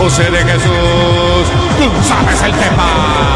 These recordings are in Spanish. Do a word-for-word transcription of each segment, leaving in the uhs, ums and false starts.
José de Jesús González el Tepa.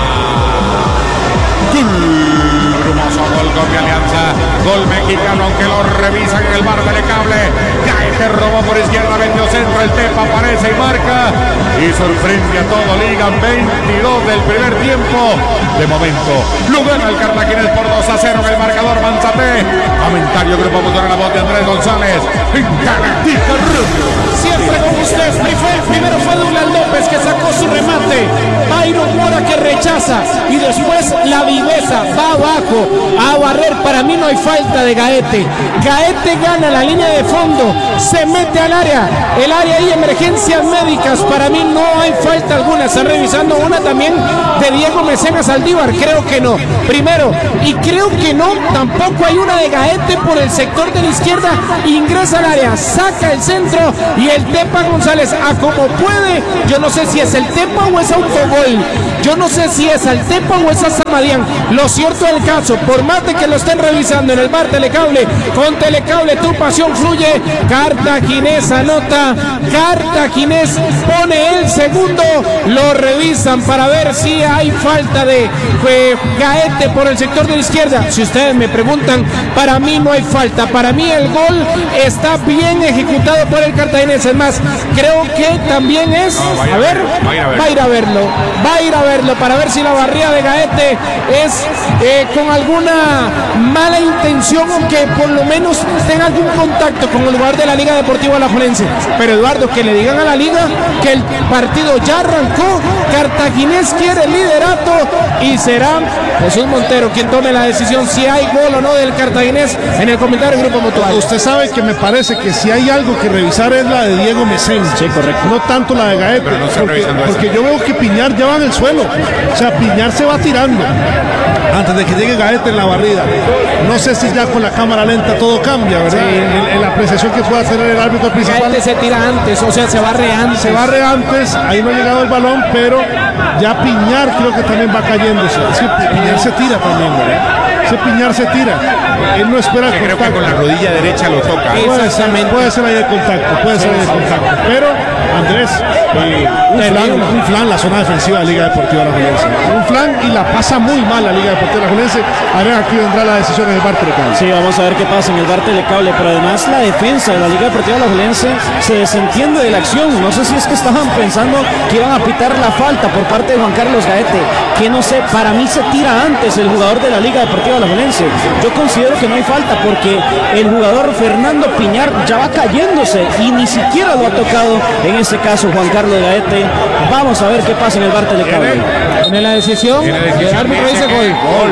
Hermoso gol con mi Alianza, gol mexicano, aunque lo revisan en el bar del cable. Gaete robó por izquierda, vendió centro, el Tepa aparece y marca y sorprende a todo. Liga veintidós del primer tiempo. De momento lo gana el cartaginés por dos a cero en el marcador Manzate. Comentario Grupo Motor en la voz de Andrés González en Galáctica Radio. Siempre con usted. Primero fue Douglas López que sacó su remate, Byron Mora que rechaza y después la viveza va abajo a barrer. Para mí no hay falta de Gaete. Gaete gana la línea de fondo, se mete al área, el área y emergencias médicas. Para mí no hay falta alguna. Están revisando una también de Diego Mecenas Aldívar, creo que no. Primero, y creo que no, tampoco hay una de Gaete por el sector de la izquierda. Ingresa al área, saca el centro y el Tepa González a como puede. Yo no sé si es el Tepa o es autogol. Yo no sé si es al Tepa o es a Samadián. Lo cierto del caso, por más de que lo estén revisando en el bar Telecable, con Telecable tu pasión fluye. Cartaginés anota, Cartaginés pone el segundo, lo revisan para ver si hay falta de eh, Gaete por el sector de la izquierda. Si ustedes me preguntan, para mí no hay falta. Para mí el gol está bien ejecutado por el Cartaginés. Es más, creo que también es, no, a, a ver, va a, ir a ver. va a ir a verlo, va a ir a verlo para ver si la barrida de Gaete es eh, con alguna mala intención o que por lo menos tenga algún contacto con el lugar de la Liga Deportiva Alajuelense. Pero Eduardo, que le digan a la liga que el partido ya arrancó, Cartaginés quiere el liderato y será Jesús Montero quien tome la decisión si hay gol o no del Cartaginés en el comentario Grupo Mutual. Usted sabe que me parece que si hay algo que revisar es la de Diego Mecenas. Sí, correcto. No tanto la de Gaete, no porque, porque yo veo que Piñar ya va en el suelo. O sea, Piñar se va tirando antes de que llegue Gaete en la barrida. No sé si ya con la cámara lenta todo cambia, ¿verdad? Sí. En, en la apreciación que pueda hacer el árbitro principal. Gaete se tira antes, o sea, se barre antes. Se barre antes, ahí no ha llegado el balón, pero ya Piñar creo que también va cayéndose. Sí, Piñar se tira también, ¿verdad? Ese Piñar se tira, él no espera el creo que con la rodilla derecha lo toca. Puede ser, puede ser ahí de contacto, puede ser ahí de contacto, pero Andrés, eh, un, flan, un flan la zona defensiva de la Liga Deportiva Alajuelense, un flan y la pasa muy mal la Liga Deportiva Alajuelense. A ver, aquí vendrá la decisión en el bar Telecable. Sí, vamos a ver qué pasa en el bar Telecable, pero además la defensa de la Liga Deportiva Alajuelense se desentiende de la acción. No sé si es que estaban pensando que iban a pitar la falta por parte de Juan Carlos Gaete, que no sé, para mí se tira antes el jugador de la Liga Deportiva Alajuelense. Yo considero que no hay falta porque el jugador Fernando Piñar ya va cayéndose y ni siquiera lo ha tocado en ese caso Juan Carlos Gaete. Vamos a ver qué pasa en el bar Telecable. En la decisión, el árbitro dice gol. Gol.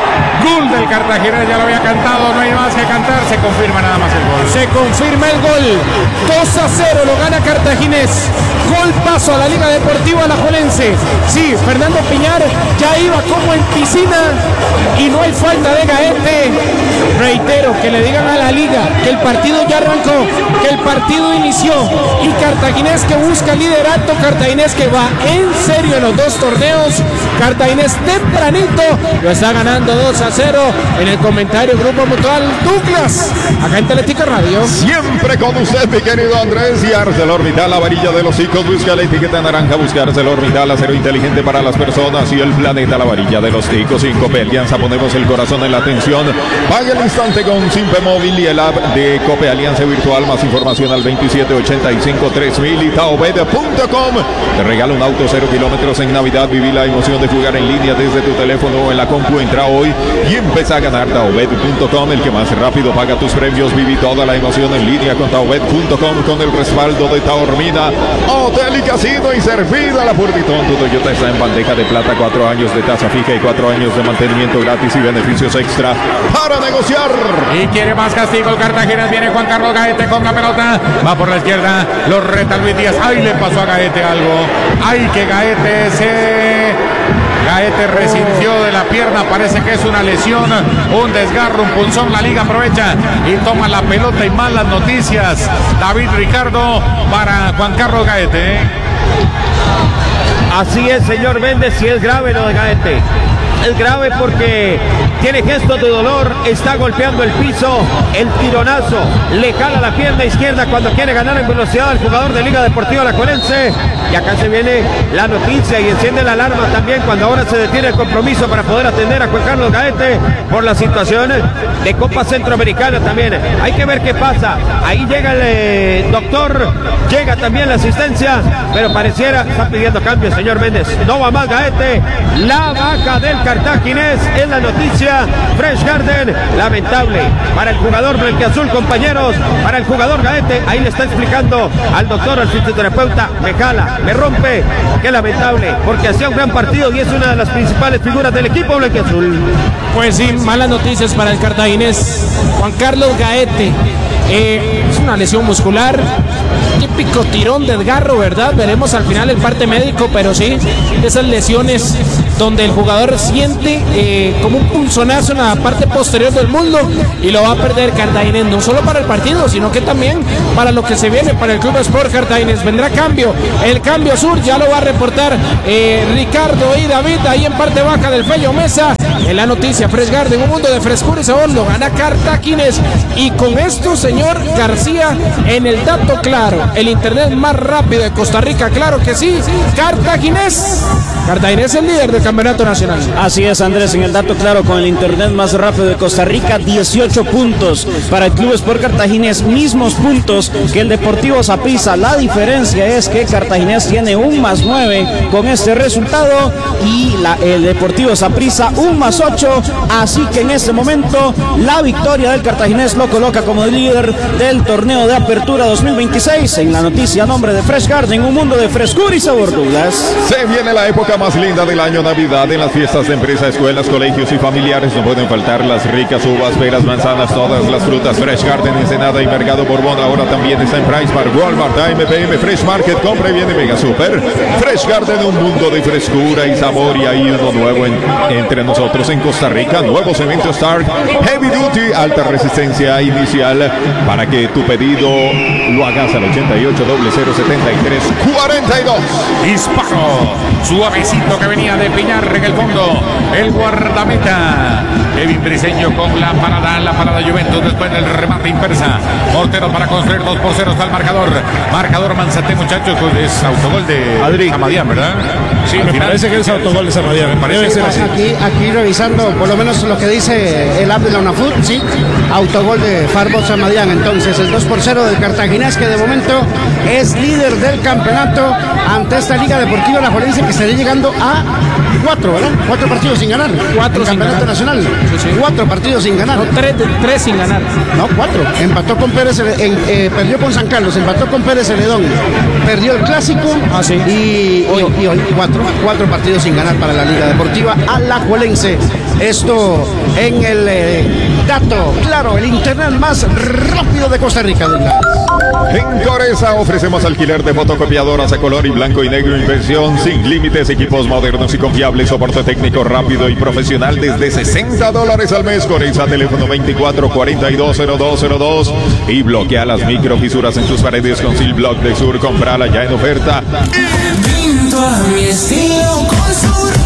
Gol del Cartaginés, ya lo había cantado, no hay más que cantar, se confirma nada más el gol. Se confirma el gol, dos a cero lo gana Cartaginés. Gol paso a la Liga Deportiva Alajuelense. Sí, Fernando Piñar ya iba como en piscina y no hay falta de Gaete. Reitero, que le digan a la liga que el partido ya arrancó, que el partido inició y Cartaginés que busca liderato, Cartaginés que va en serio en los dos torneos. Cartaginés tempranito lo está ganando dos a cero en el comentario Grupo Mutual Douglas, acá en Teletica Radio. Siempre con usted, mi querido Andrés, y ArcelorMittal, la varilla de los hijos, busca la etiqueta naranja, busca ArcelorMittal, acero inteligente para las personas y el planeta, la varilla de los ticos. En Cope Alianza ponemos el corazón en la atención. Paga el instante con Simpe Móvil y el app de Cope Alianza Virtual. Más información al veintisiete ochenta y cinco tres mil y taobed punto com. Te regala un auto cero kilómetros en Navidad. Viví la emoción de jugar en línea desde tu teléfono o en la compu. Entra hoy y empieza a ganar taobed punto com. El que más rápido paga tus premios. Viví toda la emoción en línea con taobed punto com con el respaldo de Taormina Hotel y Casino y Servida La Puertitón. Tu Toyota está en bandeja de plata, cuatro años de tasa fija y cuatro años de mantenimiento gratis y beneficios extra para negociar. Y quiere más castigo el Cartaginés. Viene Juan Carlos Gaete con la pelota, va por la izquierda, lo reta Luis Díaz. Ahí le pasó a Gaete algo. Ay, que Gaete se... Gaete resintió de la pierna, parece que es una lesión, un desgarro, un punzón. La liga aprovecha y toma la pelota y malas noticias. David Ricardo para Juan Carlos Gaete. Así es, señor Méndez, si es grave lo de Gaete. es grave porque tiene gestos de dolor, está golpeando el piso, el tironazo, le jala la pierna izquierda cuando quiere ganar en velocidad al jugador de Liga Deportiva Alajuelense. Y acá se viene la noticia y enciende la alarma también cuando ahora se detiene el compromiso para poder atender a Juan Carlos Gaete por la situación de Copa Centroamericana también. Hay que ver qué pasa. Ahí llega el eh, doctor, llega también la asistencia, pero pareciera, está pidiendo cambio el señor Méndez. No va más Gaete, la vaca del cartaginés es la noticia. Fresh Garden, lamentable para el jugador blanquiazul, compañeros, para el jugador Gaete. Ahí le está explicando al doctor, al fisioterapeuta, me jala, me rompe, qué lamentable, porque hacía un gran partido y es una de las principales figuras del equipo blanquiazul. Pues sí, malas noticias para el cartaginés. Juan Carlos Gaete, eh, es una lesión muscular, típico tirón de desgarro, ¿verdad? Veremos al final el parte médico, pero sí, esas lesiones donde el jugador siente eh, como un punzonazo en la parte posterior del muslo y lo va a perder Cartaginés, no solo para el partido, sino que también para lo que se viene para el Club Sport Cartaginés. Vendrá cambio, el cambio sur ya lo va a reportar eh, Ricardo y David, ahí en parte baja del Fello Mesa. En la noticia, Fresh Garden, un mundo de frescura y sabor, lo gana Cartaginés. Y con esto, señor García, en el dato claro, el internet más rápido de Costa Rica, claro que sí, Cartaginés. Cartaginés es el líder del campeonato nacional. Así es, Andrés, en el dato claro, con el internet más rápido de Costa Rica, dieciocho puntos para el Club Sport Cartaginés, mismos puntos que el Deportivo Saprissa. La diferencia es que Cartaginés tiene un más nueve con este resultado y la, el Deportivo Saprissa un más ocho, así que en este momento la victoria del Cartaginés lo coloca como líder del torneo de apertura dos mil veintiséis. En la noticia a nombre de Fresh Garden, un mundo de frescura y sabor, Douglas. Se viene la época más linda del año, Navidad. En las fiestas de empresas, escuelas, colegios y familiares no pueden faltar las ricas uvas, peras, manzanas, todas las frutas. Fresh Garden, Ensenada y Mercado Borbón ahora también está en Price Mart, Walmart, A M P M, Fresh Market, compra y viene Mega Super. Fresh Garden, un mundo de frescura y sabor, y hay uno nuevo en, entre nosotros en Costa Rica. Nuevo cemento Stark Heavy Duty, alta resistencia inicial, para que tu pedido lo hagas al ochenta y ocho cero cero setenta y tres cuarenta y dos. Disparo suavecito que venía de Piñar en el fondo, el guardameta Kevin Briseño con la parada, la parada Juventus después del remate inversa. Mortero para construir dos por cero está el marcador. Marcador Manzate, muchachos, pues es autogol de Samadián, ¿verdad? Sí, me final, parece que es autogol de Samadián. Me parece ser así. Aquí, aquí revisando por lo menos lo que dice el app de la UNAFUT, sí, autogol de Farbot Samadián. Entonces el dos por cero del Cartaginés, que de momento es líder del campeonato ante esta Liga Deportiva Alajuelense, que estaría llegando a cuatro, ¿verdad? Cuatro partidos sin ganar. Cuatro el sin campeonato ganar. nacional. Sí, sí. Cuatro partidos sin ganar. No, tres, tres sin ganar. No, cuatro. Empató con Pérez, en, eh, perdió con San Carlos, empató con Pérez Celedón, perdió el clásico. Ah, sí. y, hoy. y, y hoy cuatro, cuatro partidos sin ganar para la Liga Deportiva Alajuelense. Esto en el eh, dato, claro, el internet más rápido de Costa Rica, Douglas. En Coresa ofrecemos alquiler de fotocopiadoras a color y blanco y negro, inversión sin límites, equipos modernos y confiables, soporte técnico rápido y profesional desde sesenta dólares al mes. Coresa, teléfono veinticuatro cuarenta y dos cero dos cero dos, y bloquea las microfisuras en tus paredes con Sil Block de Sur. Comprala ya en oferta. Pinto a mi estilo con Sur.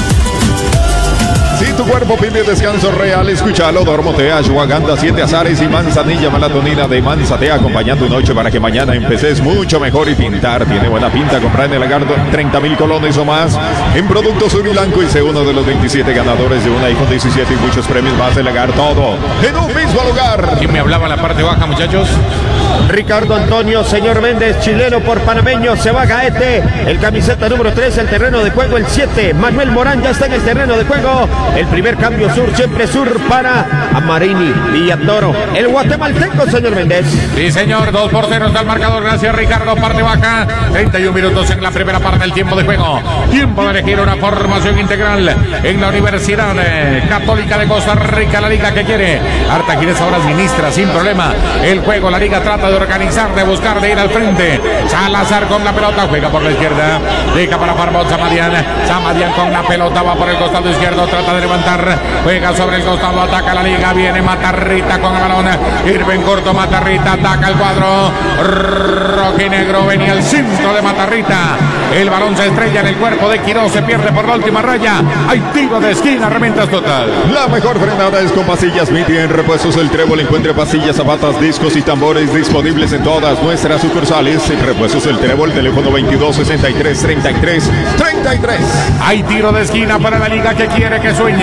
Si tu cuerpo pide descanso real, escúchalo. Dormotea, ashwagandha, siete azares y manzanilla malatonina de Manzatea, acompañando tu noche para que mañana empeces mucho mejor y pintar. Tiene buena pinta. Comprar en el Lagarto treinta mil colones o más en productos Sur y Blanco, y sé uno de los veintisiete ganadores de un iPhone diecisiete y muchos premios más de Lagar. Todo en un mismo lugar. ¿Quién me hablaba en la parte baja, muchachos? Ricardo Antonio, señor Méndez, chileno por panameño, se va Gaete, el camiseta número tres, el terreno de juego, el siete, Manuel Morán ya está en el terreno de juego, el primer cambio sur, siempre sur para Amarini, Villatoro, el guatemalteco, señor Méndez. Sí, señor, dos por cero está el marcador, gracias Ricardo, parte baja, treinta y un minutos en la primera parte del tiempo de juego, tiempo de elegir una formación integral en la Universidad Católica de Costa Rica, la liga que quiere. Cartaginés ahora administra sin problema el juego, la liga atrás trata de organizar, de buscar, de ir al frente. Salazar con la pelota, juega por la izquierda, deja para Farbot Samadian. Samadian con la pelota, va por el costado izquierdo, trata de levantar, juega sobre el costado, ataca la liga, viene Matarrita con el balón, Irving en corto, Matarrita ataca el cuadro rojinegro, venía el centro de Matarrita, el balón se estrella en el cuerpo de Quiroz, se pierde por la última raya, hay tiro de esquina, reventas total. La mejor frenada es con Pastillas Miti. En Repuestos El Trébol encuentre pastillas, zapatas, discos y tambores disponibles en todas nuestras sucursales. En Repuestos El Trébol, teléfono veintidós sesenta y tres treinta y tres treinta y tres. Hay tiro de esquina para la liga que quiere que sueñe.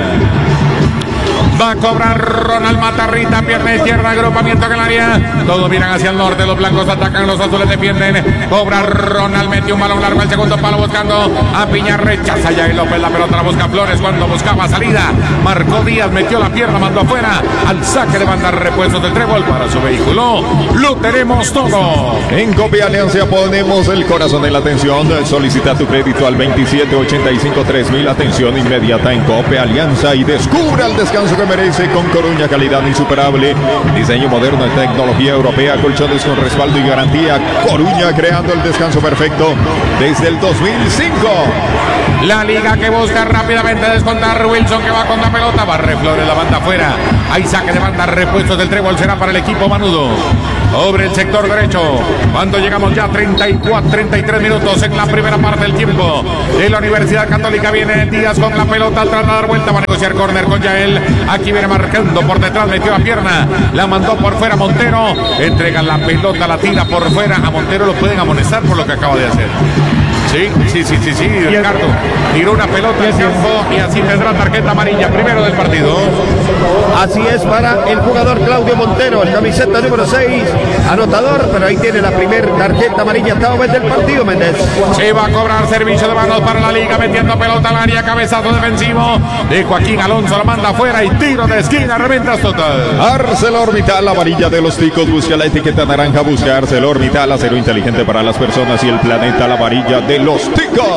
Va a cobrar Ronald Matarrita, pierna izquierda, agrupamiento en el área. Todos miran hacia el norte, los blancos atacan, los azules defienden. Cobra Ronald, metió un balón largo al segundo palo buscando a Piña, rechaza ya y López, la pelota la busca Flores cuando buscaba salida. Marcó Díaz, metió la pierna, mandó afuera al saque de banda. Repuestos del Trébol para su vehículo. Lo tenemos todo. En Copia Alianza ponemos el corazón en la atención. Solicita tu crédito al veintisiete ochenta y cinco tres mil. Atención inmediata en Copia Alianza y descubra el descanso que merece con Coruña, calidad insuperable, diseño moderno y tecnología europea, colchones con respaldo y garantía. Coruña, creando el descanso perfecto desde el dos mil cinco. La liga que busca rápidamente descontar, Wilson que va con la pelota, barre Flores, la banda afuera, hay saque de banda. Repuestos del Trébol será para el equipo manudo sobre el sector derecho, cuando llegamos ya a treinta y cuatro, treinta y tres minutos en la primera parte del tiempo de la Universidad Católica. Viene Díaz con la pelota, tras de dar vuelta va a negociar córner con Yael. Aquí viene marcando por detrás, metió la pierna, la mandó por fuera Montero, entrega la pelota, la tira por fuera. A Montero lo pueden amonestar por lo que acaba de hacer. Sí, sí, sí, sí, sí, Ricardo tiró una pelota al campo y así tendrá tarjeta amarilla, primero del partido. Así es para el jugador Claudio Montero, el camiseta número seis, anotador, pero ahí tiene la primera tarjeta amarilla hasta momento del partido, Méndez. Se va a cobrar servicio de manos para la liga, metiendo pelota al área, cabezazo defensivo de Joaquín Alonso, la manda afuera y tiro de esquina, reventas total. ArcelorMittal, la varilla de los ticos, busca la etiqueta naranja, busca ArcelorMittal, acero inteligente para las personas y el planeta, la varilla de los ticos.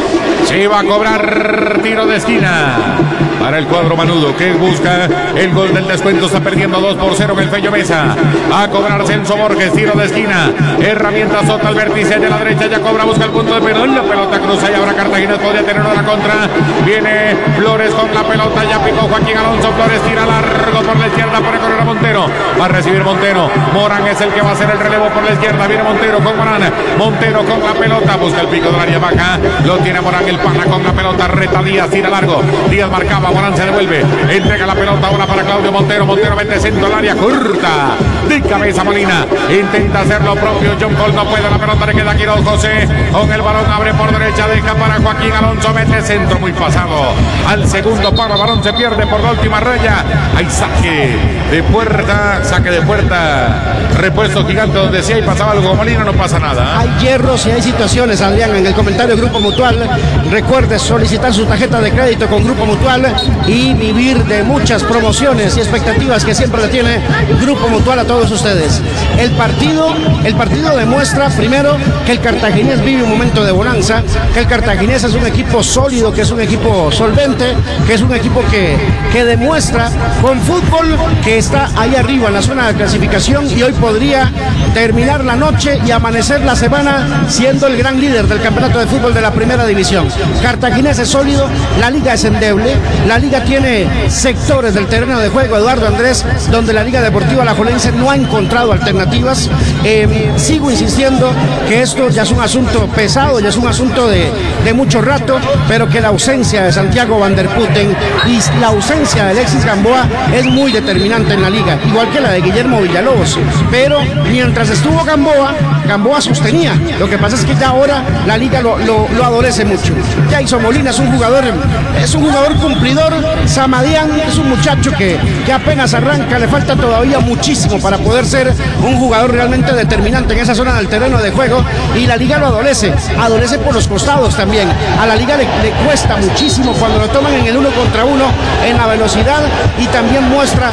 Se va a cobrar tiro de esquina para el cuadro manudo que busca el gol del descuento. Está perdiendo dos por cero en el Fello Mesa. Va a cobrar Celso Borges, tiro de esquina. Herramienta Sota al vértice de la derecha. Ya cobra, busca el punto de penal. La pelota cruza y ahora Cartagena podría tener una contra. Viene Flores con la pelota. Ya picó Joaquín Alonso. Flores tira largo por la izquierda para correr a Montero. Va a recibir Montero. Morán es el que va a hacer el relevo por la izquierda. Viene Montero con Morán. Montero con la pelota. Busca el pico del área baja. Lo tiene Morán, el pana con la pelota. Reta Díaz, tira largo. Díaz marcaba. Morán se devuelve. Entrega la pelota ahora para Claudio Montero. Montero mete centro al área. Corta. De cabeza Molina. Intenta hacer lo propio. John Cole no puede. La pelota le queda a Quiroz. José con el balón. Abre por derecha. Deja para Joaquín Alonso. Mete centro muy pasado. Al segundo palo. El balón se pierde por la última raya. Hay saque de puerta. Saque de puerta. Repuesto gigante donde si hay pasaba algo con Molina no pasa nada. Hay hierros y hay situaciones, Adrián. En el comentario Grupo Mutual, recuerde solicitar su tarjeta de crédito con Grupo Mutual y vivir de muchas promociones y expectativas que siempre le tiene Grupo Mutual a todos ustedes. El partido, el partido demuestra primero que el Cartaginés vive un momento de bonanza, que el Cartaginés es un equipo sólido, que es un equipo solvente, que es un equipo que, que demuestra con fútbol que está ahí arriba en la zona de clasificación y hoy podría terminar la noche y amanecer la semana siendo el gran líder del campeonato de fútbol de la primera división. Cartaginés es sólido, la liga es endeble, la liga tiene sectores del terreno de juego, Eduardo Andrés, donde la Liga Deportiva Alajuelense no ha encontrado alternativas. Eh, sigo insistiendo que esto ya es un asunto pesado, ya es un asunto de, de mucho rato, pero que la ausencia de Santiago Van der Putten y la ausencia de Alexis Gamboa es muy determinante en la liga, igual que la de Guillermo Villalobos. Pero mientras estuvo Gamboa, Gamboa sostenía. Lo que pasa es que ya ahora la liga lo, lo, lo adolece mucho. Jason Molina es un jugador, es un jugador cumplidor. Samadian es un muchacho que, que apenas arranca, le falta todavía muchísimo para poder ser un jugador realmente determinante en esa zona del terreno de juego, y la liga lo adolece, adolece por los costados también. A la liga le, le cuesta muchísimo cuando lo toman en el uno contra uno, en la velocidad, y también muestra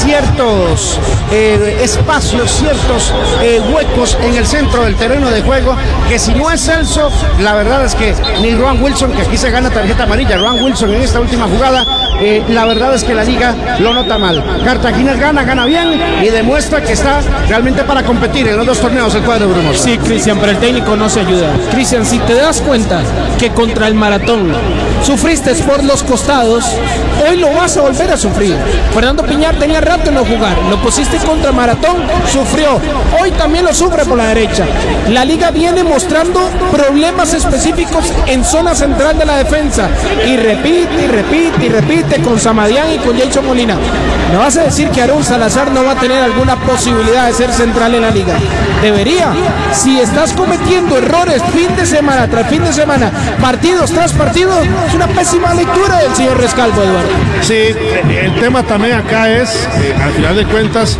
ciertos eh, espacios, ciertos eh, huecos en el centro del terreno de juego, que si no es Celso, la verdad es que ni Roan Wilson, que aquí se gana tarjeta amarilla, Roan Wilson en esta última jugada eh, la verdad es que la liga lo nota mal. Cartagena gana, gana bien y demuestra que está realmente para competir en los dos torneos el cuadro brumoso. Sí, Cristian, pero el técnico no se ayuda. Cristian, si te das cuenta que contra el Maratón sufriste por los costados, hoy lo vas a volver a sufrir. Fernando Piñar tenía rato en no jugar, lo pusiste contra Maratón, sufrió, hoy también lo sufre por la derecha. La liga viene mostrando problemas específicos en zona central de la defensa y repite y repite y repite con Samadián y con Jason Molina. ¿Me vas a decir que Aarón Salazar no va a tener alguna posibilidad de ser central en la liga? Debería. Si estás cometiendo errores fin de semana tras fin de semana, partidos tras partidos, es una pésima lectura del señor Rescalvo, Eduardo. Sí, el tema también acá es, eh, al final de cuentas,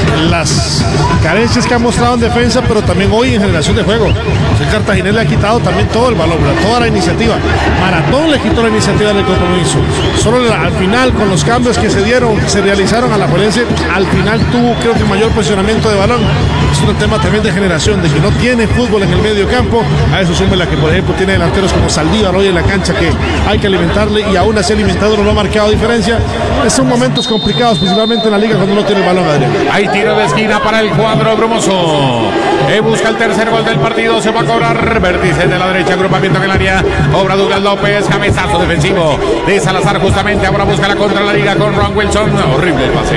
las carencias que ha mostrado en defensa, pero también hoy en generación de juego. El cartaginés le ha quitado también todo el balón, toda la iniciativa. Maratón le quitó la iniciativa del compromiso. Solo al final, con los cambios que se dieron, que se realizaron a la Juelense, al final tuvo, creo que, mayor posicionamiento de balón. Es un tema también de generación, de que no tiene fútbol en el medio campo. A eso suma la que, por ejemplo, tiene delanteros como Saldívar hoy en la cancha, que hay que alimentarle, y aún así alimentado no ha marcado diferencia. Son momentos complicados, principalmente en la liga, cuando no tiene el balón, Adrián. Hay tiro de esquina para el cuadro brumoso. Eh, busca el tercer gol del partido, se va a cobrar. Vértice de la derecha, agrupamiento en el área. Obra Douglas López, cabezazo defensivo de Salazar, justamente. Ahora busca la contra la liga con Ron Wilson. Horrible el pase.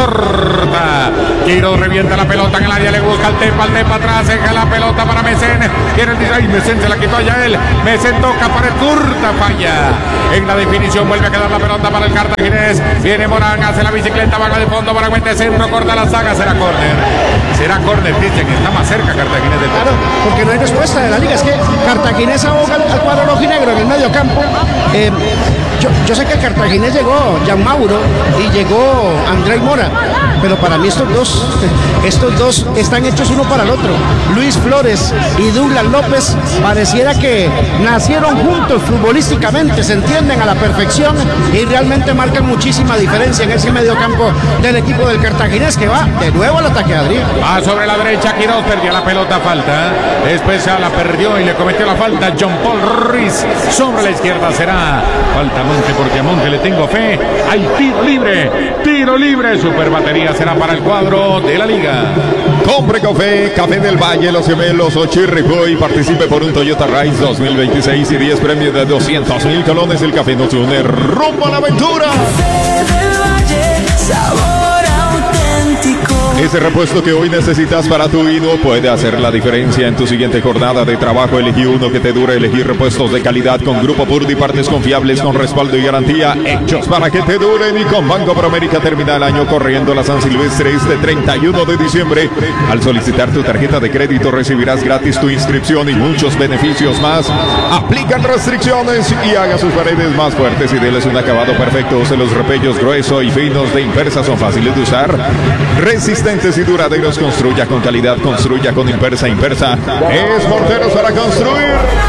Corta. Quiro revienta la pelota en el área, le busca al Tepa, al Tepa atrás, deja la pelota para Mesén. Quiere el ay, Mesén se la quitó ya él. Mesén toca para el curta, falla. En la definición vuelve a quedar la pelota para el cartaginés. Viene Morán, hace la bicicleta, baja de fondo, Morán mete centro, corta la saga, será córner. Será córner, Cristian, que está más cerca Cartaginés del claro, porque no hay respuesta de la liga. Es que Cartaginés ahoga al cuadro rojinegro en el medio campo. Eh, yo, yo sé que el Cartaginés llegó Jan Mauro y llegó André Mora, pero para mí estos dos, estos dos están hechos uno para el otro. Luis Flores y Douglas López pareciera que nacieron juntos futbolísticamente, se entienden a la perfección y realmente marcan muchísima diferencia en ese medio campo del equipo del Cartaginés, que va de nuevo al ataque, Adrián. Va sobre la derecha, Quiroz perdió la pelota, falta. Después ya la perdió y le cometió la falta John Paul Ruiz. Sobre la izquierda será falta Monte, porque a Monte le tengo fe. Hay tiro libre, tiro libre. Super batería será para el cuadro de la liga. Compre café, Café del Valle, Los Gemelos o Chirripó y participe por un Toyota Rise dos mil veintiséis y diez premios de doscientos mil colones. El café nos une rumbo a la aventura. Café del Valle, sabor auténtico. Ese repuesto que hoy necesitas para tu vino puede hacer la diferencia en tu siguiente jornada de trabajo. Elegí uno que te dure. Elegí repuestos de calidad con Grupo Purdy, partes confiables con respaldo y garantía, hechos para que te duren. Y con Banco Promérica termina el año corriendo la San Silvestre este treinta y uno de diciembre. Al solicitar tu tarjeta de crédito recibirás gratis tu inscripción y muchos beneficios más. Aplican restricciones y haga sus paredes más fuertes y déles un acabado perfecto. Use los repellos gruesos y finos de Impersa, son fáciles de usar, resistentes y duraderos. Construya con calidad, construya con Impersa. Impersa es morteros para construir.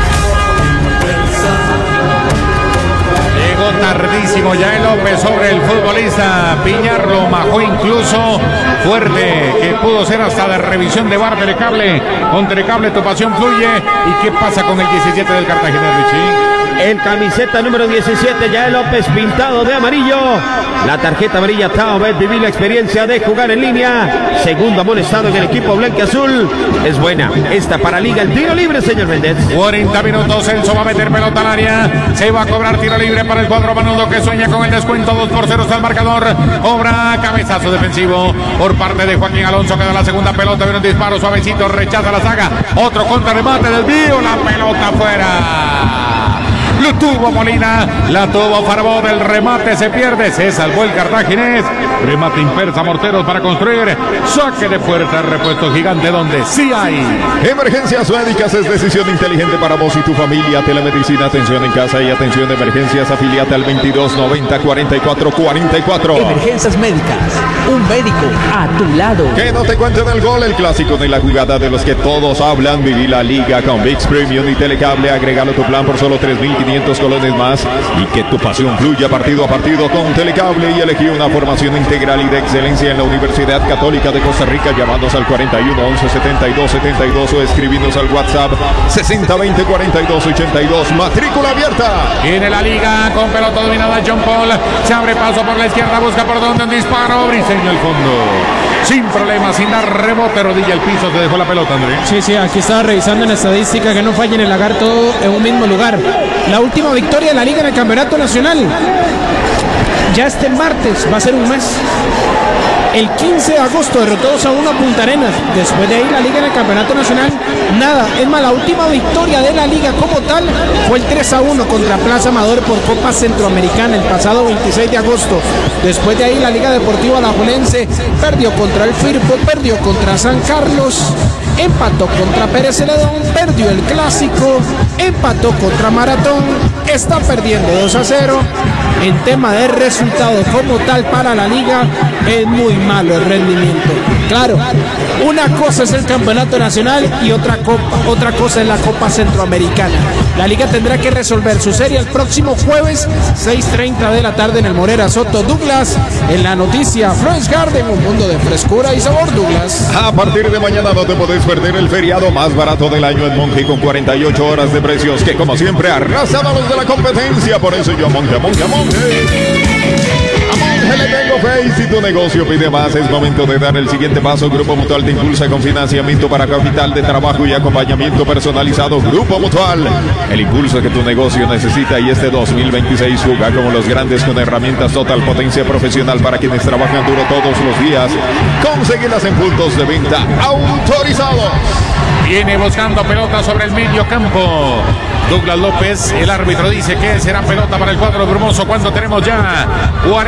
Llegó tardísimo Yael López sobre el futbolista Piñar, lo majó incluso fuerte, que pudo ser hasta de revisión de bar. Telecable, con Telecable tu pasión fluye. ¿Y qué pasa con el diecisiete del Cartagena, Richie? El camiseta número diecisiete, Yael López, pintado de amarillo. La tarjeta amarilla, Tao Bet, vivir la experiencia de jugar en línea. Segundo amonestado en el equipo blanquiazul. Es buena esta para Liga. El tiro libre, señor Méndez. cuarenta minutos, Celso va a meter pelota al área. Se va a cobrar tiro libre para el cuadro Manudo, que sueña con el descuento. dos por cero está el marcador. Obra cabezazo defensivo por parte de Joaquín Alonso. Queda la segunda pelota. Viene un disparo suavecito. Rechaza la saga. Otro contrarremate del Bío. La pelota fuera. Lo tuvo Molina, la tuvo Farbó, del remate se pierde, se salvó el cartaginés. Remate Impersa, morteros para construir. Saque de puerta, repuesto gigante donde sí hay. Emergencias médicas es decisión inteligente para vos y tu familia. Telemedicina, atención en casa y atención de emergencias. Afiliate al veintidós noventa cuarenta y cuatro cuarenta y cuatro. Emergencias médicas, un médico a tu lado. Que no te cuenten el gol, el clásico de la jugada de los que todos hablan. Viví la liga con ViX Premium y Telecable. Agregalo a tu plan por solo tres mil quinientos quinientos colones más y que tu pasión fluya partido a partido con Telecable y elegí una formación integral y de excelencia en la Universidad Católica de Costa Rica. Llamándonos al cuarenta y uno, once, setenta y dos, setenta y dos o escribinos al WhatsApp sesenta, veinte, cuarenta y dos, ochenta y dos. Matrícula abierta. Viene la liga con pelota dominada. John Paul se abre paso por la izquierda, busca por donde un disparo. Briseño al fondo. Sin problema, sin dar rebote, rodilla al piso, se dejó la pelota, André. Sí, sí, aquí estaba revisando en estadística que no fallen el lagar todo en un mismo lugar. La última victoria de la liga en el campeonato nacional. Ya este martes va a ser un mes. El quince de agosto derrotó dos a uno a Punta Arenas. Después de ahí la liga en el campeonato nacional, nada. Es más, la última victoria de la liga como tal fue el tres a uno contra Plaza Amador por Copa Centroamericana el pasado veintiséis de agosto. Después de ahí la Liga Deportiva Alajuelense perdió contra el Firpo, perdió contra San Carlos, empató contra Pérez Celedón, perdió el Clásico, empató contra Maratón, está perdiendo dos a cero. En tema de resultados como tal para la liga, es muy malo el rendimiento. Claro, una cosa es el campeonato nacional y otra, copa, otra cosa es la Copa Centroamericana. La liga tendrá que resolver su serie el próximo jueves, seis treinta de la tarde en el Morera Soto Douglas. En la noticia, Flores Garden, un mundo de frescura y sabor, Douglas. A partir de mañana no te podés perder el feriado más barato del año en Monje con cuarenta y ocho horas de precios que como siempre arrasan a los de la competencia. Por eso yo a Monje, a Monje, a Monje. A Monje le tengo fe y si tu negocio pide más es momento de dar el siguiente paso. Grupo Mutual te impulsa con financiamiento para capital de trabajo y acompañamiento personalizado. Grupo Mutual, el impulso que tu negocio necesita y este dos mil veintiséis juega como los grandes con herramientas total potencia profesional para quienes trabajan duro todos los días. Conseguirlas en puntos de venta autorizados. Viene buscando pelota sobre el medio campo. Douglas López, el árbitro dice que será pelota para el cuadro brumoso cuando tenemos ya